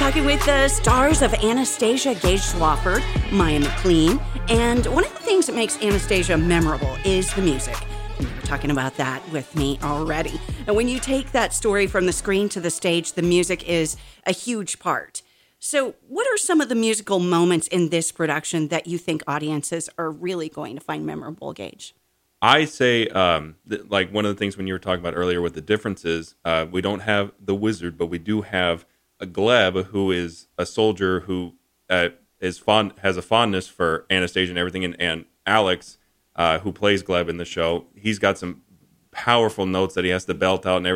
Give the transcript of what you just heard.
talking with the stars of Anastasia, Gage Swafford, Maya McLean, and one of the things that makes Anastasia memorable is the music. And you're talking about that with me already. And when you take that story from the screen to the stage, the music is a huge part. So what are some of the musical moments in this production that you think audiences are really going to find memorable, Gage? I say, like one of the things when you were talking about earlier with the differences, we don't have the wizard, but we do have a Gleb who is a soldier who has a fondness for Anastasia and everything, and Alex, who plays Gleb in the show, he's got some powerful notes that he has to belt out and everything.